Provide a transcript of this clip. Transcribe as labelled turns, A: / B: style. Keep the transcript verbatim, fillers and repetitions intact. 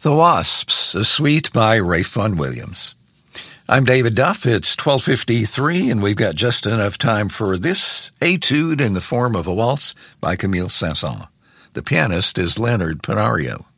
A: The Wasps, a suite by Ralph Vaughan Williams. I'm David Duff. It's twelve fifty-three, and we've got just enough time for this etude in the form of a waltz by Camille Saint-Saëns. The pianist is Leonard Penario.